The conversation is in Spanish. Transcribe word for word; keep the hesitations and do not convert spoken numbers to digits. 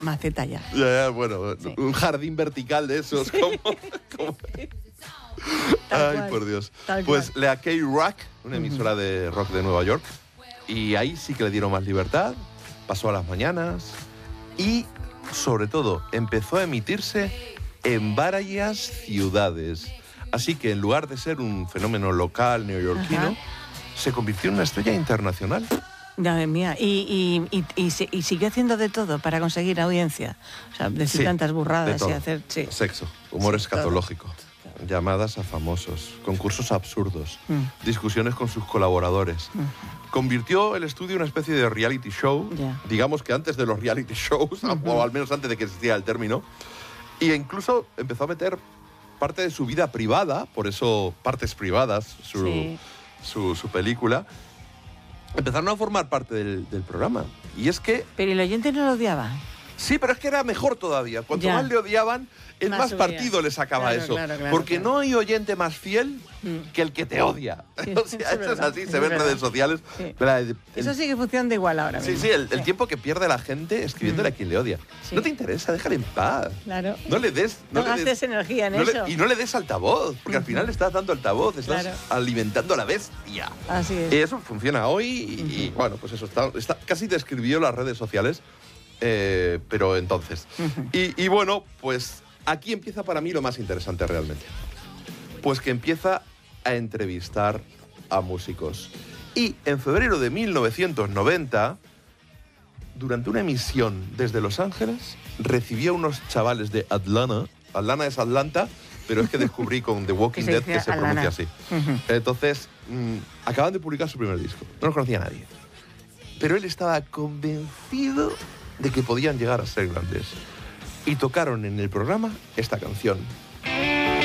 maceta ya. Ya, ya, bueno, sí. Un jardín vertical de esos, como... como... Ay, cual, por Dios. Pues le a K-Rock, una emisora uh-huh. de rock de Nueva York, y ahí sí que le dieron más libertad, pasó a las mañanas y, sobre todo, empezó a emitirse en varias ciudades. Así que en lugar de ser un fenómeno local neoyorquino, uh-huh. se convirtió en una estrella internacional. Madre mía, y, y, y, y, y siguió haciendo de todo para conseguir audiencia. O sea, decir sí, tantas burradas de y hacer... Sí. Sexo, humor sí, escatológico, todo. Llamadas a famosos, concursos absurdos, mm. discusiones con sus colaboradores. Mm. Convirtió el estudio en una especie de reality show, yeah. digamos que antes de los reality shows, uh-huh. o al menos antes de que existiera el término, e incluso empezó a meter parte de su vida privada, por eso Partes Privadas, su, sí. su, su película, empezaron a formar parte del, del programa. Y es que... Pero el oyente no lo odiaba. Sí, pero es que era mejor todavía. Cuanto ya. más le odiaban, el más, más partido le sacaba claro, eso. Claro, claro, Porque claro. no hay oyente más fiel mm. que el que te odia. Sí, o sea, eso es así, se ve en redes sociales. Sí. El, eso sigue funcionando igual ahora mismo. Sí, sí, el, el sí. tiempo que pierde la gente escribiéndole mm. a quien le odia. Sí. No te interesa, déjale en paz. Claro. No le des... No, no gastes le des, energía en no eso. Le, y no le des altavoz, porque uh-huh. al final le estás dando altavoz, estás claro. alimentando a la bestia. Así es. Y eso funciona hoy y, uh-huh. y bueno, pues eso está, está casi describió las redes sociales. Eh, pero entonces. Uh-huh. Y, y bueno, pues aquí empieza para mí lo más interesante realmente. Pues que empieza a entrevistar a músicos. Y en febrero de mil novecientos noventa, durante una emisión desde Los Ángeles, recibió a unos chavales de Atlanta. Atlanta es Atlanta, pero es que descubrí con The Walking Dead que se pronuncia así. Uh-huh. Entonces, mmm, acaban de publicar su primer disco. No los conocía nadie. Pero él estaba convencido de que podían llegar a ser grandes. Y tocaron en el programa esta canción.